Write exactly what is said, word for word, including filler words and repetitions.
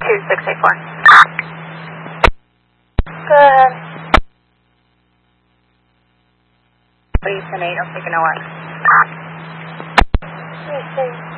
two six eight four. Go ahead. Please, ten eight, I'll take an O R. Let me see.